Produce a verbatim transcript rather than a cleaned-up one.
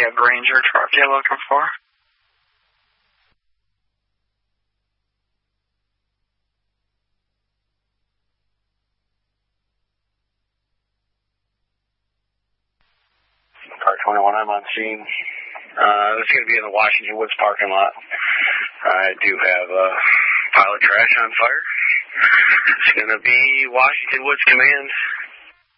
a Granger truck you're looking for? Car twenty-one, I'm on scene. Uh, it's going to be in the Washington Woods parking lot. I do have a pile of trash on fire. It's going to be Washington Woods Command.